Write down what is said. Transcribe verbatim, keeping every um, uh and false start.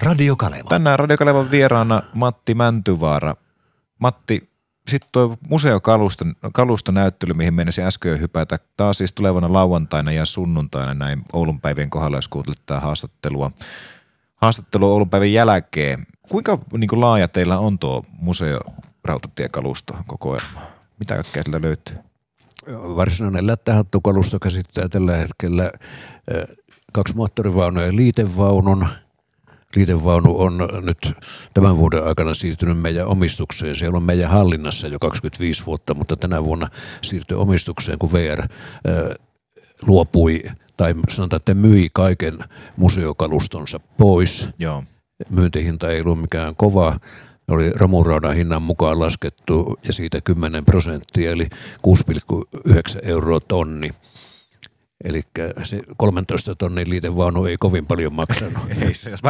Radio Kaleva. Tänään Radio Kalevan vieraana Matti Mäntyvaara. Matti, sitten tuo museokalustonäyttely, mihin menisin äsken hypätä, taas siis tulevana lauantaina ja sunnuntaina näin Oulun päivien kohdalla, jos kuuntelet tätä haastattelua. Haastattelua Oulun päivän jälkeen. Kuinka niin kuin laaja teillä on tuo museorautatiekalusto kokoelma? Mitä kaikkea sillä löytyy? Varsinainen lättähattukalusto käsittää tällä hetkellä kaksi moottorivaunua ja liitevaunun. Liitevaunu on nyt tämän vuoden aikana siirtynyt meidän omistukseen. Se on meidän hallinnassa jo kaksikymmentäviisi vuotta, mutta tänä vuonna siirtyi omistukseen, kun V R luopui tai sanotaan, että myi kaiken museokalustonsa pois. Joo. Myyntihinta ei ollut mikään kova. Oli romuraudan hinnan mukaan laskettu ja siitä kymmenen prosenttia, eli kuusi pilkku yhdeksän euroa tonni. Eli se kolmetoista tonnin liitevaunu ei kovin paljon maksanut. Ei se, jos